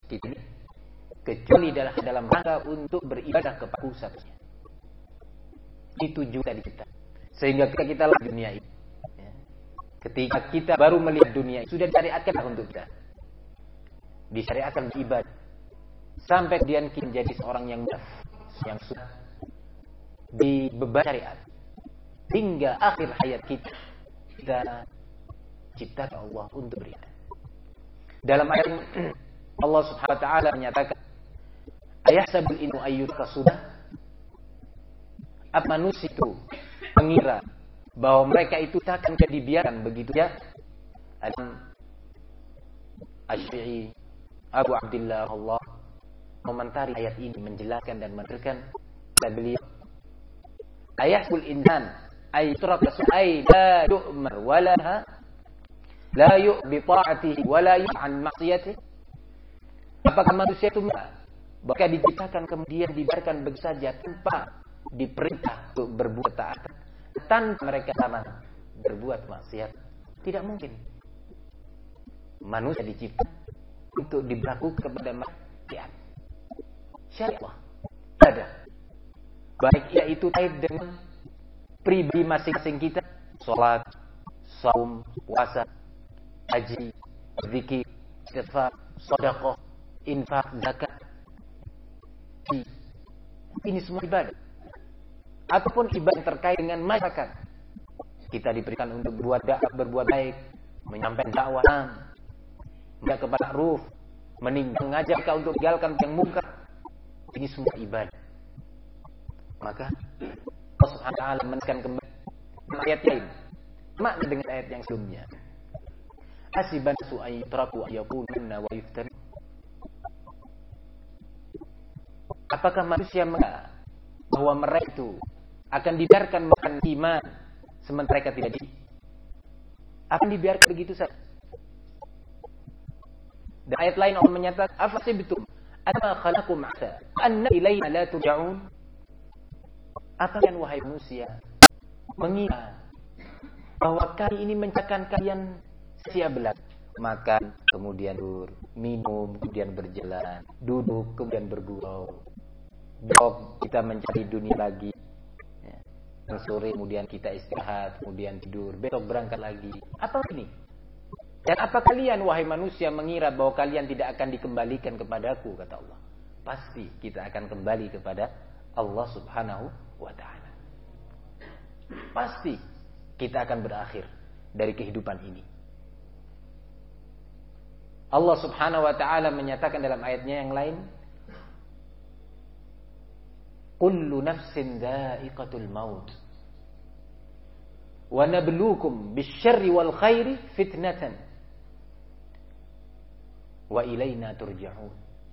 kecuali dalam rangka untuk beribadah kepada pusatnya. Itu juga kita. Sehingga kita lihat dunia ini. Ketika kita baru melihat dunia ini, sudah disyariatkan untuk kita. Disyariatkan beribadah. Sampai kemudian kita menjadi seorang yang sudah dibeban syariat. Hingga akhir hayat kita ciptakan Allah untuk beribadah. Dalam ayat Allah Subhanahu wa taala menyatakan, "Ayahsabul innu ayyuka sudah?" Apa manusia itu mengira bahwa mereka itu takkan dibiarkan begitu ya? Asy-Syafi'i Abu Abdullah Allah komentari ayat ini menjelaskan dan menerangkan kata beliau, "Ayahsabul insan ay turaka ay la yu'mar wala la yu'bi ta'atihi wala yu'an ma'siyatihi." Apakah manusia itu bahwa diciptakan kemudian dibiarkan begitu saja tanpa diperintah untuk berbuat taat, tanpa mereka sama berbuat maksiat? Tidak mungkin. Manusia diciptakan untuk diberlakukan kepada maksiat. Syariat ada. Baik yaitu kait dengan pribadi masing-masing kita, salat, saum, puasa, haji, zikir, istighfar, sedekah, infak, zakat. Ini semua ibadah. Ataupun ibadah terkait dengan masyarakat. Kita diberikan untuk berbuat baik, menyampaikan dakwah, menjaga kepada ma'ruf, mengajak kau untuk tinggalkan yang munkar. Ini semua ibadah. Maka Allah Subhanahu wa taala menekankan kembali ayat lain. Makna dengan ayat yang sebelumnya. Hasiban su'ay traku ayaquluna wa yuftanu. Apakah manusia mengira bahwa mereka itu akan dibiarkan makan iman sementara mereka tidak akan dibiarkan begitu saja? Dan ayat lain Allah menyatakan, "Afasibtum anna khalaqakum 'asa anna ilayna la turja'un." Apa kalian wahai manusia mengira bahwa kami ini menciptakan kalian sia belaka? Makan, kemudian tidur, minum, kemudian berjalan, duduk, kemudian bergurau. Besok kita mencari dunia lagi. Sore kemudian kita istirahat, kemudian tidur, besok berangkat lagi. Apa ini? Dan apa kalian wahai manusia mengira bahwa kalian tidak akan dikembalikan kepadaku, kata Allah. Pasti kita akan kembali kepada Allah Subhanahu wa ta'ala. Pasti kita akan berakhir dari kehidupan ini. Allah Subhanahu wa ta'ala menyatakan dalam ayatnya yang lain, kullu nafsin dha'iqatul maut wa nabluukum bisyarri wal khairi fitnatan wa ilaina turja'un.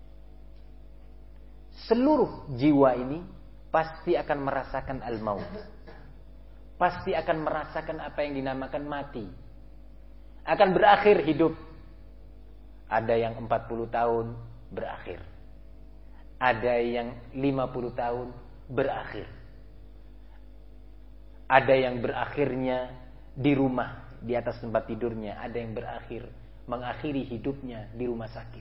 Seluruh jiwa ini pasti akan merasakan al-maut. Pasti akan merasakan apa yang dinamakan mati. Akan berakhir hidup. Ada yang 40 tahun berakhir. Ada yang 50 tahun berakhir. Ada yang berakhirnya di rumah, di atas tempat tidurnya. Ada yang berakhir, mengakhiri hidupnya di rumah sakit.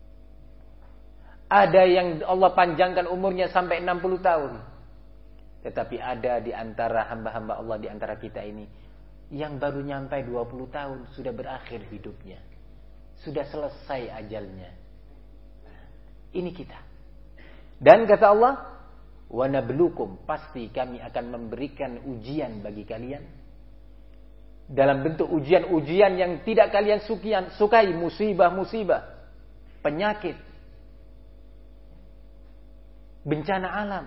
Ada yang Allah panjangkan umurnya sampai 60 tahun. Tetapi ada di antara hamba-hamba Allah di antara kita ini yang baru nyampai 20 tahun sudah berakhir hidupnya. Sudah selesai ajalnya. Ini kita. Dan kata Allah, wa nabluukum, pasti kami akan memberikan ujian bagi kalian dalam bentuk ujian-ujian yang tidak kalian sukai, musibah-musibah, penyakit, bencana alam,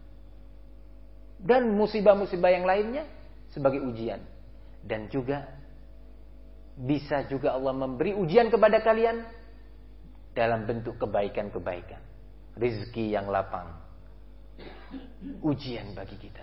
dan musibah-musibah yang lainnya sebagai ujian. Dan juga bisa juga Allah memberi ujian kepada kalian dalam bentuk kebaikan-kebaikan, rezeki yang lapang. Ujian bagi kita.